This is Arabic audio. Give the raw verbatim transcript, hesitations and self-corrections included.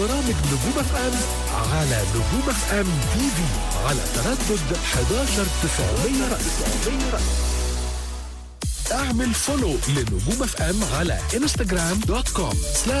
برامج نجوم اف ام على نجوم اف ام تي في على تردد حداشر تسعمية رأس. اعمل فولو لنجوم اف ام على انستغرام دوت كوم سلاش